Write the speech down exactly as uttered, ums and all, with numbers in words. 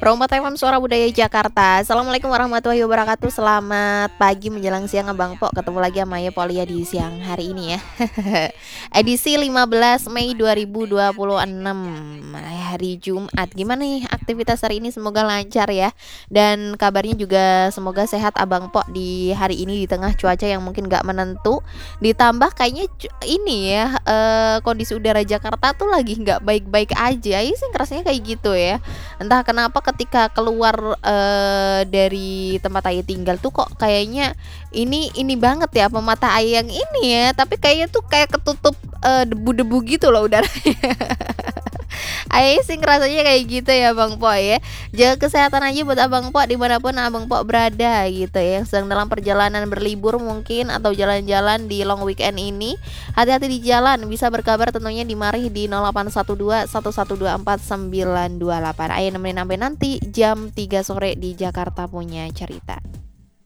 Rompat F M Suara Budaya Jakarta. Assalamualaikum warahmatullahi wabarakatuh. Selamat pagi menjelang siang Abang Pok. Ketemu lagi sama Maya Polia di siang hari ini ya. Edisi lima belas Mei dua ribu dua puluh enam, hari Jumat. Gimana nih aktivitas hari ini? Semoga lancar ya. Dan kabarnya juga semoga sehat Abang Pok di hari ini di tengah cuaca yang mungkin gak menentu. Ditambah kayaknya ini ya eh, kondisi udara Jakarta tuh lagi nggak baik-baik aja. Iya sih kerasnya kayak gitu ya. Entah kenapa ketika keluar eh, dari tempat Ayah tinggal tuh kok kayaknya ini ini banget ya pemata Ayah yang ini ya. Tapi kayaknya tuh kayak ketutup eh, debu-debu gitu loh udaranya. Ayah sih ngerasanya kayak gitu ya Bang Po ya. Jaga kesehatan aja buat Abang Po dimanapun Abang Po berada gitu ya. Yang sedang dalam perjalanan berlibur mungkin atau jalan-jalan di long weekend ini. Hati-hati di jalan. Bisa berkabar tentunya di Mari di nol delapan satu dua satu satu dua empat sembilan dua delapan. Ayah nemenin sampai nanti jam tiga sore di Jakarta Punya Cerita.